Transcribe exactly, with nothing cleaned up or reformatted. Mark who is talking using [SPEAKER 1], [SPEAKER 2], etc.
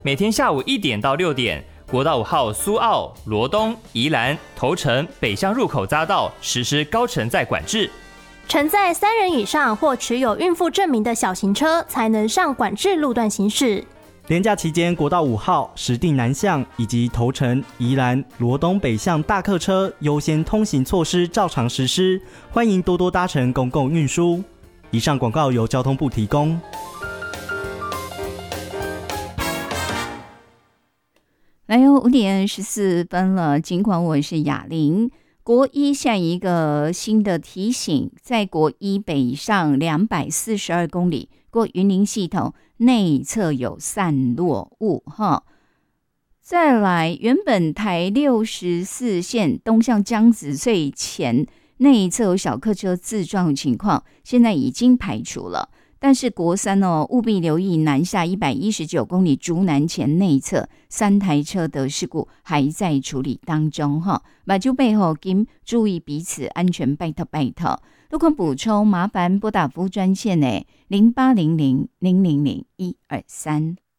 [SPEAKER 1] 每天下午一点到六点，国道五号苏澳、罗东、宜兰、头城、北向入口匝道实施高承载管制。
[SPEAKER 2] 承载三人以上或持有孕妇证明的小型车才能上管制路段行驶。
[SPEAKER 3] 连假期间，国道五号、石碇南向以及头城、宜兰、罗东北向大客车优先通行措施照常实施，欢迎多多搭乘公共运输。以上广告由交通部提供。
[SPEAKER 4] 来哟，五点十四分了。尽管我是雅玲，国一下一个新的提醒，在国一北上两百四十二公里过云林系统内侧有散落物哈。再来，原本台六十四线东向江子翠前内侧有小客车自撞情况，现在已经排除了。但是国三哦，务必留意南下一百一十九公里竹南前内侧三台车的事故还在处理当中哈。马就背后请注意彼此安全，拜托拜托。如果补充，麻烦拨打服务专线呢零八零零零零零一二三。